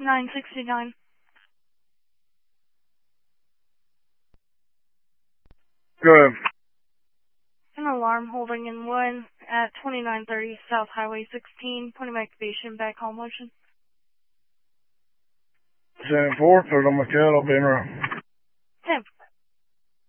969. Go ahead. An alarm holding in wood at 2930 South Highway 16, pointing activation, back hall motion. 74, put it on my cut, I'll be in around.